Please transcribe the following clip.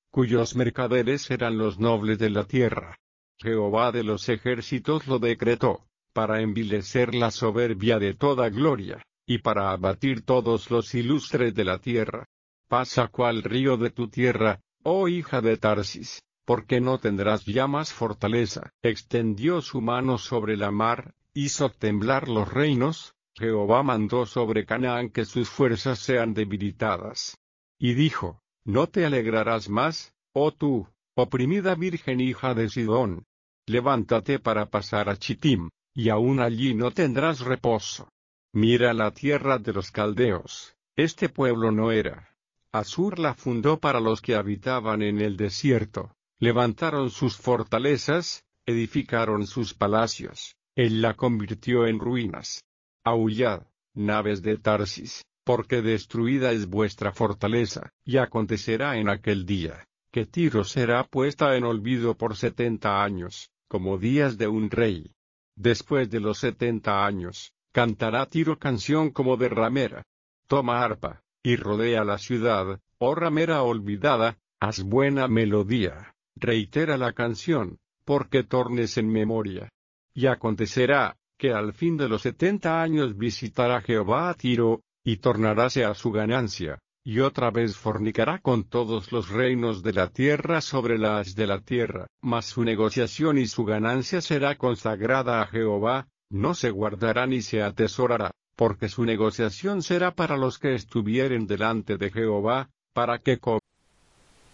cuyos mercaderes eran los nobles de la tierra. Jehová de los ejércitos lo decretó, para envilecer la soberbia de toda gloria, y para abatir todos los ilustres de la tierra. Pasa cual río de tu tierra, oh hija de Tarsis, porque no tendrás ya más fortaleza. Extendió su mano sobre la mar, hizo temblar los reinos. Jehová mandó sobre Canaán que sus fuerzas sean debilitadas. Y dijo, no te alegrarás más, oh tú, oprimida virgen hija de Sidón. Levántate para pasar a Chittim, y aún allí no tendrás reposo. Mira la tierra de los caldeos, este pueblo no era. Asur la fundó para los que habitaban en el desierto, levantaron sus fortalezas, edificaron sus palacios, él la convirtió en ruinas. Aullad, naves de Tarsis, porque destruida es vuestra fortaleza, y acontecerá en aquel día, que Tiro será puesta en olvido por 70 años, como días de un rey. Después de los 70 años, cantará Tiro canción como de ramera. Toma arpa, y rodea la ciudad, oh ramera olvidada, haz buena melodía, reitera la canción, porque tornes en memoria. Y acontecerá, que al fin de los 70 años visitará Jehová a Tiro, y tornaráse a su ganancia, y otra vez fornicará con todos los reinos de la tierra sobre la haz de la tierra. Mas su negociación y su ganancia será consagrada a Jehová, no se guardará ni se atesorará, porque su negociación será para los que estuvieren delante de Jehová, para que